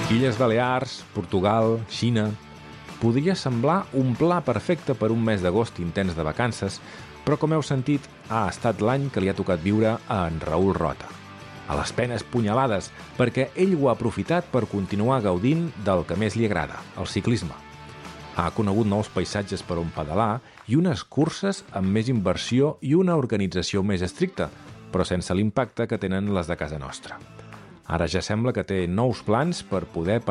Illes Balears, Portugal, Xina... Podria semblar un pla perfecte per un mes d'agost intens de vacances, però com heu sentit, ha estat l'any que li ha tocat viure a en Raül Rota. A les penes punyalades, perquè ell ho ha aprofitat per continuar gaudint del que més li agrada, el ciclisme. Ha conegut nous paisatges per on pedalar i unes curses amb més inversió i una organització més estricta, però sense l'impacte que tenen les de casa nostra. Ara ja sembla que té nous plans per poder